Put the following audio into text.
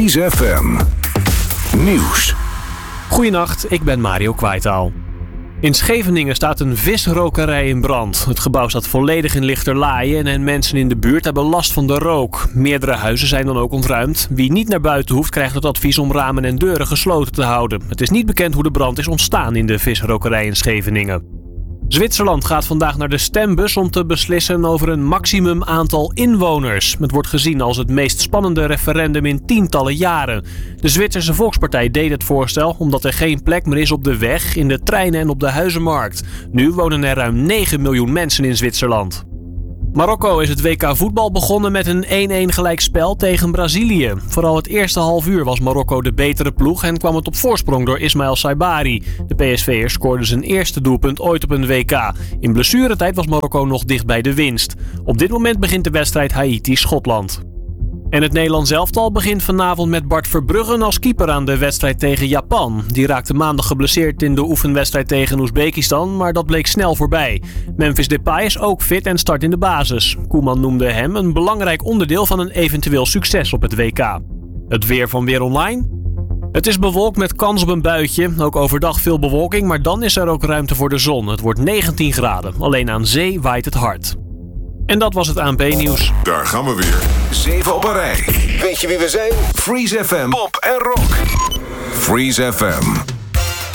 Freeze FM Nieuws. Goedenacht, ik ben Mario Kwaitaal. In Scheveningen staat een visrokerij in brand. Het gebouw staat volledig in lichterlaaien en mensen in de buurt hebben last van de rook. Meerdere huizen zijn dan ook ontruimd. Wie niet naar buiten hoeft krijgt het advies om ramen en deuren gesloten te houden. Het is niet bekend hoe de brand is ontstaan in de visrokerij in Scheveningen. Zwitserland gaat vandaag naar de stembus om te beslissen over een maximum aantal inwoners. Het wordt gezien als het meest spannende referendum in tientallen jaren. De Zwitserse Volkspartij deed het voorstel omdat er geen plek meer is op de weg, in de treinen en op de huizenmarkt. Nu wonen er ruim 9 miljoen mensen in Zwitserland. Marokko is het WK voetbal begonnen met een 1-1 gelijkspel tegen Brazilië. Vooral het eerste half uur was Marokko de betere ploeg en kwam het op voorsprong door Ismail Saibari. De PSV'er scoorde zijn eerste doelpunt ooit op een WK. In blessuretijd was Marokko nog dicht bij de winst. Op dit moment begint de wedstrijd Haiti-Schotland. En het Nederlands elftal begint vanavond met Bart Verbruggen als keeper aan de wedstrijd tegen Japan. Die raakte maandag geblesseerd in de oefenwedstrijd tegen Oezbekistan, maar dat bleek snel voorbij. Memphis Depay is ook fit en start in de basis. Koeman noemde hem een belangrijk onderdeel van een eventueel succes op het WK. Het weer van Weer Online. Het is bewolkt met kans op een buitje. Ook overdag veel bewolking, maar dan is er ook ruimte voor de zon. Het wordt 19 graden. Alleen aan zee waait het hard. En dat was het ANP-nieuws. Daar gaan we weer. 7 op een rij. Weet je wie we zijn? Freeze FM, pop en rock. Freeze FM.